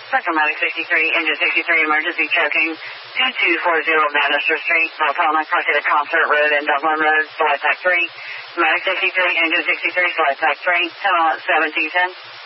Spectromatic 63, engine 63, emergency choking, 2240 Bannister Street, Potomac, proceed to Concert Road and Dublin Road, flight pack 3. Matic 63, engine 63, flight pack 3, 10 on 1710.